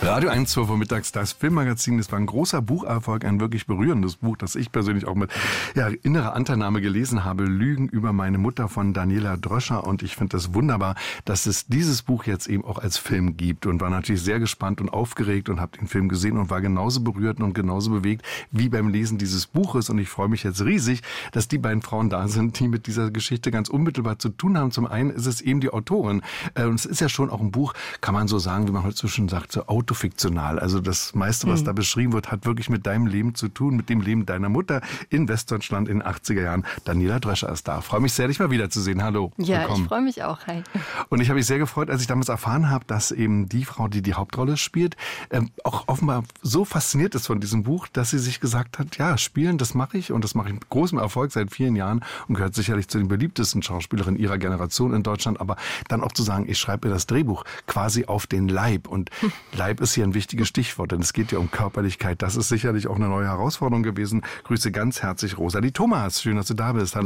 Radio 1, 12 Uhr mittags, das Filmmagazin. Das war ein großer Bucherfolg, ein wirklich berührendes Buch, das ich persönlich auch mit innerer Anteilnahme gelesen habe. Lügen über meine Mutter von Daniela Dröscher. Und ich finde das wunderbar, dass es dieses Buch jetzt eben auch als Film gibt. Und war natürlich sehr gespannt und aufgeregt und habe den Film gesehen und war genauso berührt und genauso bewegt wie beim Lesen dieses Buches. Und ich freue mich jetzt riesig, dass die beiden Frauen da sind, die mit dieser Geschichte ganz unmittelbar zu tun haben. Zum einen ist es eben die Autorin. Und es ist ja schon auch ein Buch, kann man so sagen, wie man heute schon sagt, so autofiktional. Also das meiste, was da beschrieben wird, hat wirklich mit deinem Leben zu tun, mit dem Leben deiner Mutter in Westdeutschland in den 80er Jahren. Daniela Dröscher ist da. Freue mich sehr, dich mal wiederzusehen. Hallo. Ja, willkommen. Ich freue mich auch. Hi. Und ich habe mich sehr gefreut, als ich damals erfahren habe, dass eben die Frau, die die Hauptrolle spielt, auch offenbar so fasziniert ist von diesem Buch, dass sie sich gesagt hat, ja, spielen, das mache ich und das mache ich mit großem Erfolg seit vielen Jahren und gehört sicherlich zu den beliebtesten Schauspielerinnen ihrer Generation in Deutschland, aber dann auch zu sagen, ich schreibe mir das Drehbuch quasi auf den Leib. Und Leib ist hier ein wichtiges Stichwort, denn es geht ja um Körperlichkeit. Das ist sicherlich auch eine neue Herausforderung gewesen. Grüße ganz herzlich Rosalie Thomas. Schön, dass du da bist. Hallo.